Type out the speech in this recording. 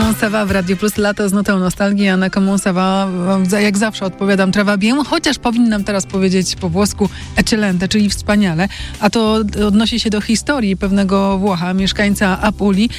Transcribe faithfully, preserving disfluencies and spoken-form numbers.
Comment ça va w Radiu Plus, lato z nutą nostalgii, a na comment ça va, jak zawsze odpowiadam très bien, chociaż powinnam teraz powiedzieć po włosku eccellente, czyli wspaniale, a to odnosi się do historii pewnego Włocha, mieszkańca Apulii,